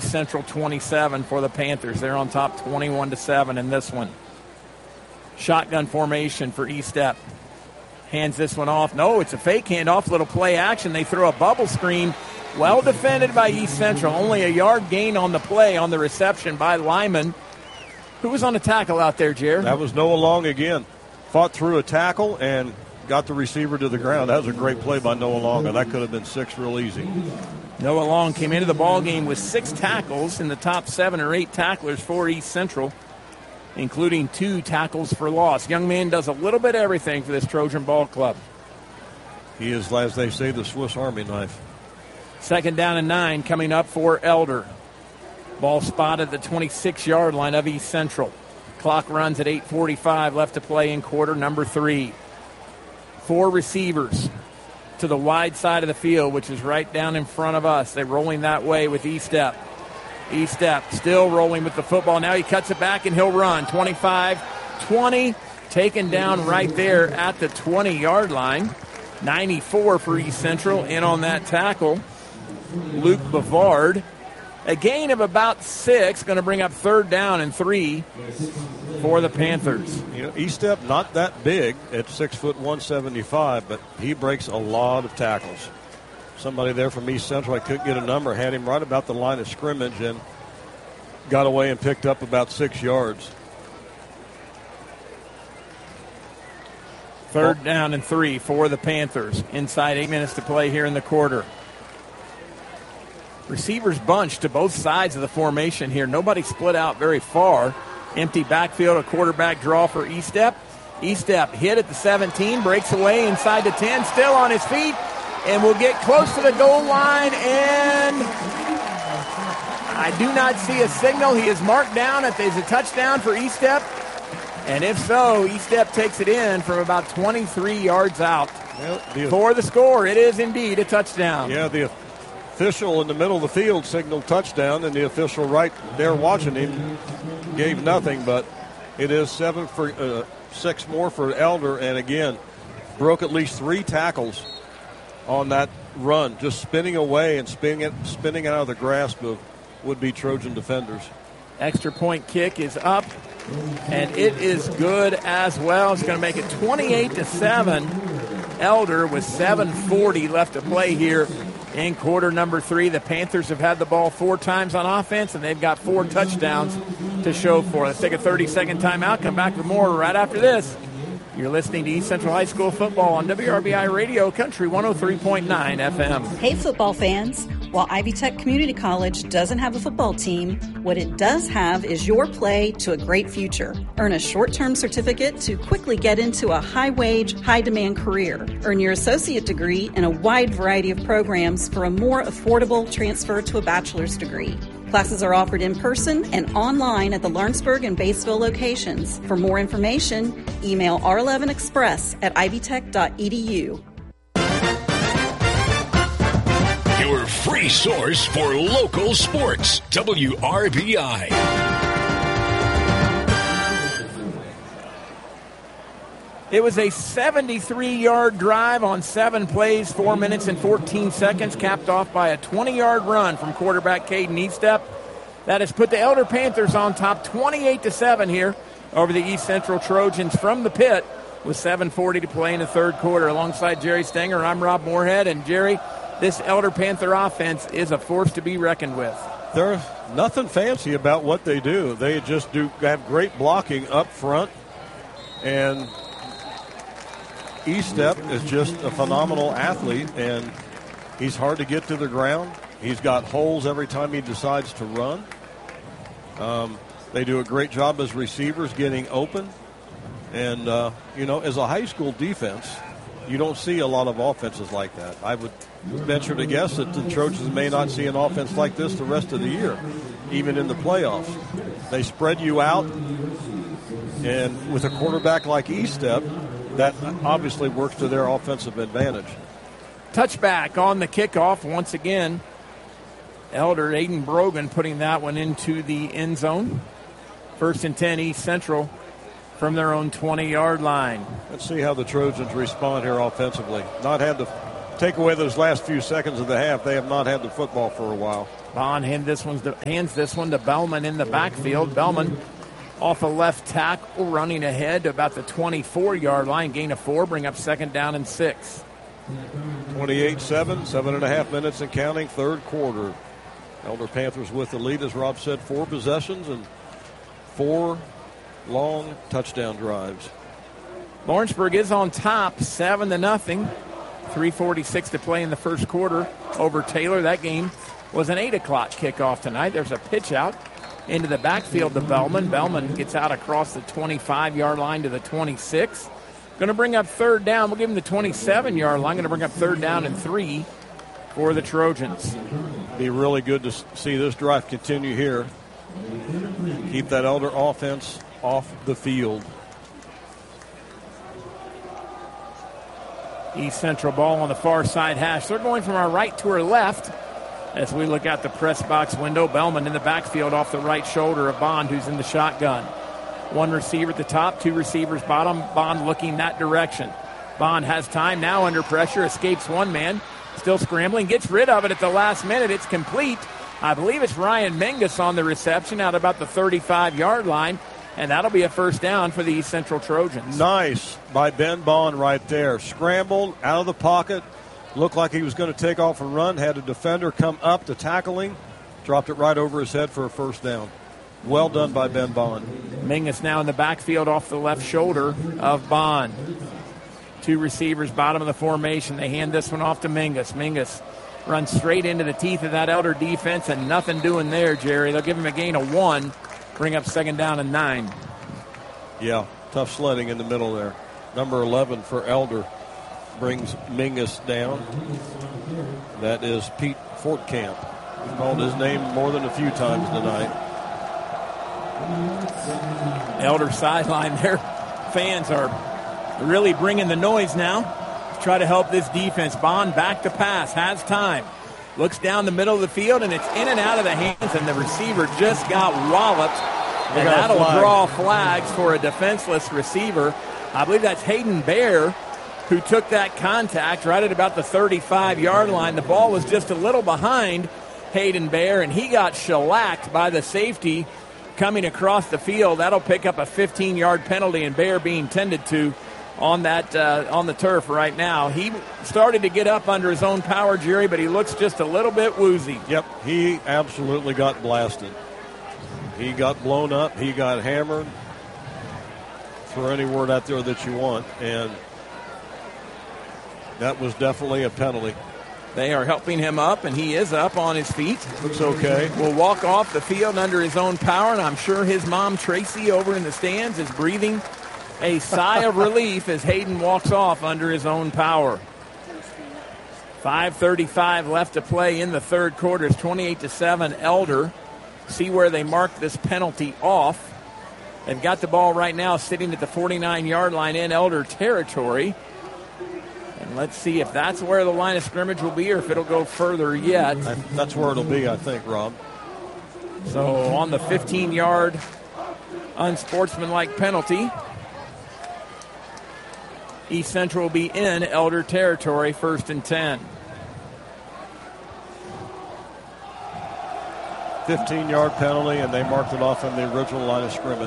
East Central 27 for the Panthers. They're on top 21-7 in this one. Shotgun formation for E-Step. Hands this one off. No, it's a fake handoff. Little play action. They throw a bubble screen. Well defended by East Central. Only a yard gain on the play on the reception by Lyman. Who was on the tackle out there, Jared? That was Noah Long again. Fought through a tackle and got the receiver to the ground. That was a great play by Noah Long, and that could have been 6 real easy. Noah Long came into the ball game with 6 tackles in the top 7 or 8 tacklers for East Central, including 2 tackles for loss. Young man does a little bit of everything for this Trojan Ball Club. He is, as they say, the Swiss Army knife. 2nd down and 9 coming up for Elder. Ball spotted at the 26-yard line of East Central. Clock runs at 8:45 left to play in quarter number 3. 4 receivers to the wide side of the field, which is right down in front of us. They're rolling that way with E-Step. E-Step still rolling with the football. Now he cuts it back and he'll run. 25-20, taken down right there at the 20-yard line. 94 for East Central. In on that tackle, Luke Bavard. A gain of about 6, going to bring up 3rd down and 3 for the Panthers. You know, E-Step not that big at 6 foot 175, but he breaks a lot of tackles. Somebody there from East Central, I couldn't get a number, had him right about the line of scrimmage and got away and picked up about 6 yards. 3rd down and 3 for the Panthers. Inside 8 minutes to play here in the quarter. Receivers bunched to both sides of the formation here. Nobody split out very far. Empty backfield, a quarterback draw for E-Step. E-Step hit at the 17, breaks away inside the 10, still on his feet, and will get close to the goal line, and I do not see a signal. He is marked down if there's a touchdown for E-Step, and if so, E-Step takes it in from about 23 yards out. For the score, it is indeed a touchdown. Yeah, the official in the middle of the field signaled touchdown, and the official right there watching him gave nothing, but it is 6 more for Elder, and again, broke at least 3 tackles on that run, just spinning away and spinning out of the grasp of would-be Trojan defenders. Extra point kick is up, and it is good as well. It's going to make it 28-7. Elder with 7:40 left to play here in quarter number 3. The Panthers have had the ball 4 times on offense, and they've got 4 touchdowns to show for it. Let's take a 30-second timeout. Come back with more right after this. You're listening to East Central High School football on WRBI Radio Country 103.9 FM. Hey, football fans. While Ivy Tech Community College doesn't have a football team, what it does have is your play to a great future. Earn a short-term certificate to quickly get into a high-wage, high-demand career. Earn your associate degree in a wide variety of programs for a more affordable transfer to a bachelor's degree. Classes are offered in person and online at the Lawrenceburg and Batesville locations. For more information, email r11express@ivytech.edu. Your free source for local sports, WRBI. It was a 73-yard drive on 7 plays, 4 minutes and 14 seconds, capped off by a 20-yard run from quarterback Caden Eastep. That has put the Elder Panthers on top 28-7 here over the East Central Trojans from the pit with 7:40 to play in the third quarter. Alongside Jerry Stenger, I'm Rob Moorhead. And Jerry, this Elder Panther offense is a force to be reckoned with. There's nothing fancy about what they do. They just have great blocking up front, and E-Step is just a phenomenal athlete, and he's hard to get to the ground. He's got holes every time he decides to run. They do a great job as receivers getting open. And, as a high school defense, you don't see a lot of offenses like that. I would venture to guess that the Trojans may not see an offense like this the rest of the year, even in the playoffs. They spread you out, and with a quarterback like E-Step, that obviously works to their offensive advantage. Touchback on the kickoff once again. Elder Aiden Brogan putting that one into the end zone. 1st and 10 East Central from their own 20-yard line. Let's see how the Trojans respond here offensively. Not had the take away those last few seconds of the half, they have not had the football for a while. Bond hands this one to Bellman in the backfield. Bellman off a left tackle, running ahead to about the 24-yard line. Gain of 4, bring up 2nd down and 6. 28-7, 7.5 minutes and counting, third quarter. Elder Panthers with the lead, as Rob said, 4 possessions and 4 long touchdown drives. Lawrenceburg is on top, 7-0. 3:46 to play in the first quarter over Taylor. That game was an 8 o'clock kickoff tonight. There's a pitch out into the backfield to Bellman. Bellman gets out across the 25-yard line to the 26. Going to bring up 3rd down. We'll give him the 27-yard line. Going to bring up 3rd down and 3 for the Trojans. Be really good to see this drive continue here. Keep that Elder offense off the field. East Central ball on the far side hash. They're going from our right to our left as we look out the press box window. Bellman in the backfield off the right shoulder of Bond, who's in the shotgun. 1 receiver at the top, 2 receivers bottom. Bond looking that direction. Bond has time now under pressure, escapes 1 man. Still scrambling, gets rid of it at the last minute. It's complete. I believe it's Ryan Mingus on the reception out about the 35-yard line. And that'll be a 1st down for the East Central Trojans. Nice by Ben Bond right there. Scrambled out of the pocket. Looked like he was going to take off and run. Had a defender come up to tackle him. Dropped it right over his head for a 1st down. Well done by Ben Bond. Mingus now in the backfield off the left shoulder of Bond. 2 receivers bottom of the formation. They hand this one off to Mingus. Mingus runs straight into the teeth of that Elder defense and nothing doing there, Jerry. They'll give him a gain of 1. Bring up 2nd down and 9. Yeah, tough sledding in the middle there. Number 11 for Elder brings Mingus down. That is Pete Fortcamp. We've called his name more than a few times tonight. Elder sideline, their fans are really bringing the noise now to try to help this defense. Bond back to pass, has time. Looks down the middle of the field, and it's in and out of the hands, and the receiver just got walloped. And that'll draw flags for a defenseless receiver. I believe that's Hayden Bear who took that contact right at about the 35-yard line. The ball was just a little behind Hayden Bear, and he got shellacked by the safety coming across the field. That'll pick up a 15-yard penalty, and Bear being tended to on that on the turf right now. He started to get up under his own power, Jerry, but he looks just a little bit woozy. Yep, he absolutely got blasted. He got blown up. He got hammered. Throw any word out there that you want, and that was definitely a penalty. They are helping him up, and he is up on his feet. Looks okay. Will walk off the field under his own power, and I'm sure his mom, Tracy, over in the stands is breathing a sigh of relief as Hayden walks off under his own power. 5:35 left to play in the third quarter. It's 28-7 Elder. See where they mark this penalty off. They've got the ball right now sitting at the 49-yard line in Elder territory. And let's see if that's where the line of scrimmage will be or if it'll go further yet. That's where it'll be, I think, Rob. So on the 15-yard unsportsmanlike penalty, East Central will be in Elder territory, 1st and 10. 15-yard penalty, and they marked it off in the original line of scrimmage.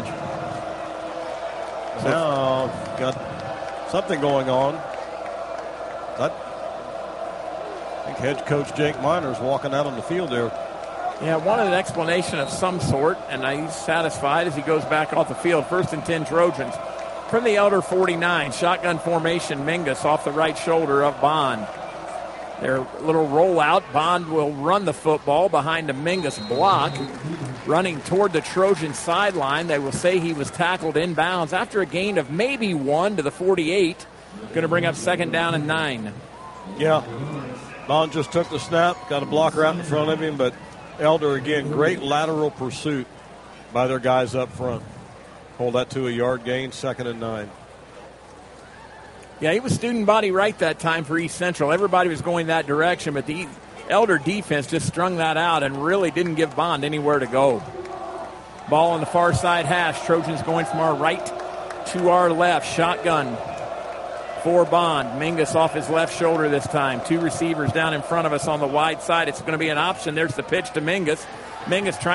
Now, got something going on. I think head coach Jake Miner's walking out on the field there. Yeah, wanted an explanation of some sort, and he's satisfied as he goes back off the field. 1st and 10 Trojans. From the Elder 49, shotgun formation, Mingus off the right shoulder of Bond. Their little rollout, Bond will run the football behind a Mingus block. Running toward the Trojan sideline, they will say he was tackled inbounds after a gain of maybe 1 to the 48. Going to bring up 2nd down and 9. Yeah, Bond just took the snap, got a blocker out in front of him, but Elder, again, great lateral pursuit by their guys up front. Hold that to a yard gain, 2nd and 9. Yeah, he was student body right that time for East Central. Everybody was going that direction, but the Elder defense just strung that out and really didn't give Bond anywhere to go. Ball on the far side hash. Trojans going from our right to our left. Shotgun for Bond. Mingus off his left shoulder this time. 2 receivers down in front of us on the wide side. It's going to be an option. There's the pitch to Mingus. Mingus trying